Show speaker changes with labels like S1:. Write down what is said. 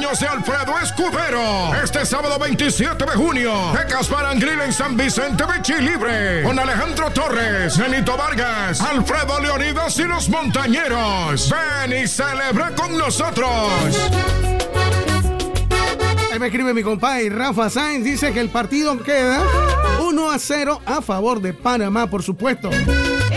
S1: cumpleaños de Alfredo Escudero. Este sábado 27 de junio, Tecas Barangril en San Vicente Bichi Libre. Con Alejandro Torres, Benito Vargas, Alfredo Leonidas y los Montañeros. Ven y celebra con nosotros.
S2: Ahí me escribe mi compadre Rafa Sáenz, dice que el partido queda 1-0 a favor de Panamá, por supuesto.